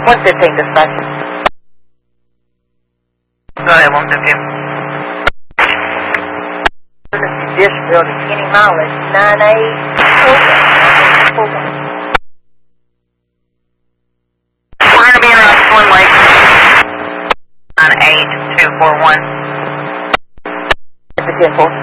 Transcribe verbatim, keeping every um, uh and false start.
one fifteen dispatch. Go ahead, one fifteen. This building, any mileage, nine eight four one. We're going to be around Swan Lake. nine eight two four one. It's a ten four.